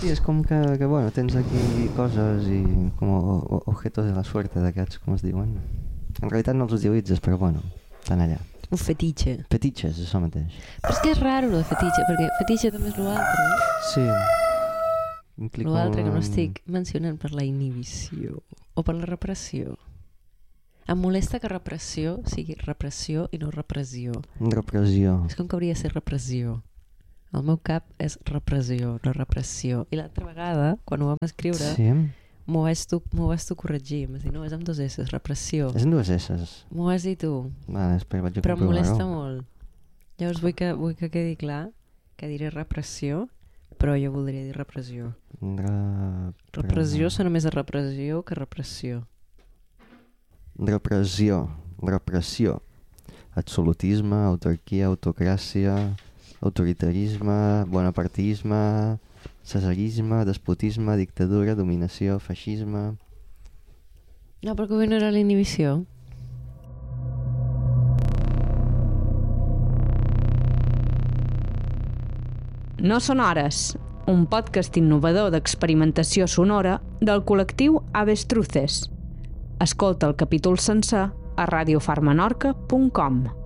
Sí, és com que bueno, tens aquí coses i com objetos de la suerte d'aquests, com es diuen. En realitat no els utilitzes, però bueno, estan allà. Un fetitxe. Fetitxes, això mateix. Però és que és raro, lo de fetitxe, perquè fetitxe també és l'altre, no? Sí. Implica L'altre que no estic mencionant per la inhibició o per la repressió. Em molesta que repressió sigui repressió i no repressió. Repressió. És com que hauria de ser repressió. El meu cap és repressió, no repressió. I l'altra vegada, quan ho vam escriure, Sí. m'ho vas tu corregir. M'has dit, no, és amb 2 S, repressió. És en 2 S. M'ho vas dir tu. Vale, espera, vaig a Però em comprovar-ho. molesta molt. Llavors vull que quedi clar que diré repressió, però jo voldria dir repressió. Repressió sona més a repressió que repressió. Repressió. Absolutisme, autarquia, autocràcia, autoritarisme, bonapartisme, cesarisme, despotisme, dictadura, dominació, feixisme... No, perquè avui no era la inhibició. No són hores, un podcast innovador d'experimentació sonora del col·lectiu Avestruces. Escolta el capítol sencer a radiofarmenorca.com.